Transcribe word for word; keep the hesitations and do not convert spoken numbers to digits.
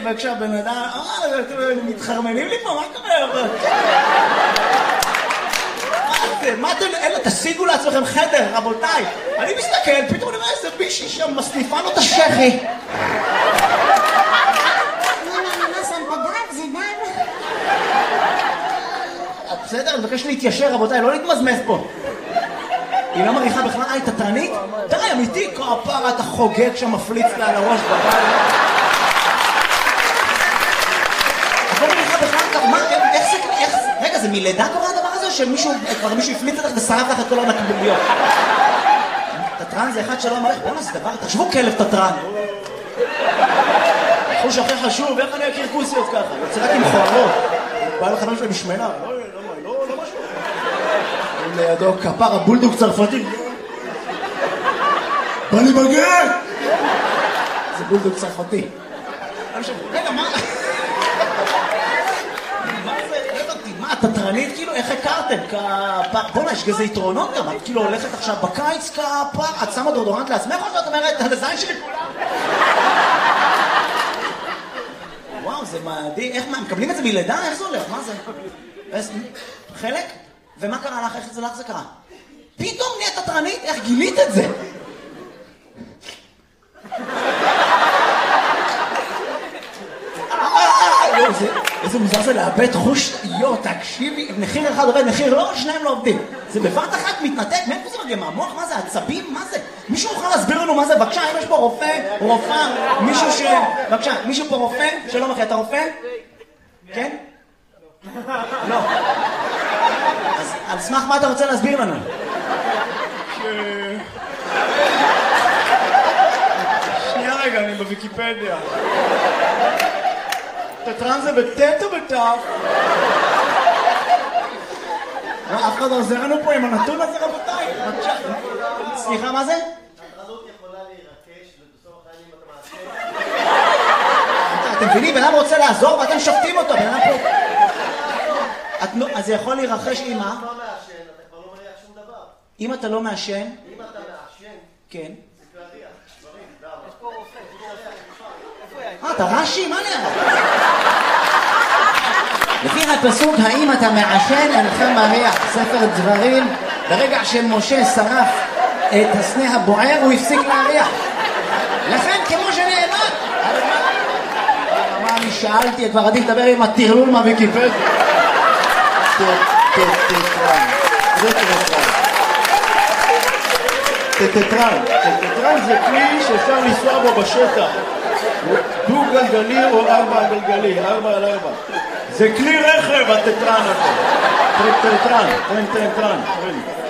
וכשהבן אדם, אה, אתם מתחרמנים לי פה, מה קורה? מה אתם, אלה, תשיגו לעצמכם חדר, רבותיי. אני מסתכל, פתאום אני אומר איזה בישי שם, מסניפה לו את השכי. בסדר, אני מבקש להתיישר, רבותיי, לא להתמזמז פה. היא לא מריחה בכלל, היי, תתרנית? די, אמיתי, כפרה, אתה חוגג שם, מפליץ לה על הראש בבית. את לא מריחה בכלל, מה, איך זה, איך זה, רגע, זה מלידה קורה הדבר הזה, או שמישהו, כבר מישהו הפליץ לך ושרף לך את כל הנקביליות? תתרן זה אחד שלא מריח, בואו נעשה דבר, תחשבו כלב תתרן. חוש הכי חשוב, איך אני אכיר כוסיות ככה? יוצא רק עם חוערות. בא לך משהו משמנה, לא, לא, לא, לא משהו. לידו כפר, הבולדוג צרפתי. בא לי בגן! זה בולדוג צרפתי. רגע, מה? מה זה? לא אותי, מה, תתרנית? כאילו, איך הכרתם? כפר, בוא'נה, יש כזה יתרונות גם. את כאילו הולכת עכשיו בקיץ כפר, את שמה דורדורנט לעצמך או שאת אומרת, על הזין שלי כולם? וואו, זה מדהים. איך, מה, מקבלים את זה מלידה? איך זה הולך? מה זה? חלק? ומה קרה לך? איך זה לך זה קרה? פתאום נהיית תתרנית? איך גילית את זה? איזה מוזר זה לאבד חוש, יו, תקשיבי, מחיר אחד עובד, מחיר לא, שניים לא עובדים. זה בבת אחת מתנתק, מאיפה זה מגיע? מהמוח? מה זה? עצבים? מה זה? מישהו יכול להסביר לנו מה זה? בבקשה, אם יש פה רופא, רופאה, מישהו ש... בבקשה, מישהו פה רופא? שלום אחי, אתה רופא? כן? לא. אז על סמך מה אתה רוצה להסביר לנו? שנייה רגע, אני בוויקיפדיה. תתרן זה בטט או בטף? אף אחד לא עוזר לנו פה עם הנתון הזה, רבותיי. סליחה, מה זה? התרנות יכולה להירקש ובסוף החיים אתה מעשה. אתם מבינים? בן אדם רוצה לעזור ואתם שופטים אותו. בן אדם פה... אז זה יכול להירחש עם מה? אם אתה לא מעשן, אתה כבר לא מריח שום דבר. אם אתה לא מעשן? אם אתה מעשן, כן. זה להריח. דברים, למה? יש פה רופא. אה, אתה רש"י? מה נראה? לפי הפסוק, האם אתה מעשן אינך מריח, ספר דברים, ברגע שמשה שרף את הסנה הבוער, הוא הפסיק להריח. לכן, כמו שנאמר, מה אני שאלתי, כבר עדיף לדבר עם הטרלול מהוויקיפדיה. תתרן. זה תתרן. תתרן. תתרן זה כלי שאפשר לנסוע בו בשטח. דו גלגלי או ארבע גלגלי, ארבע על ארבע. זה כלי רכב, התתרן הזה. תתרן, תתרן, תתרן.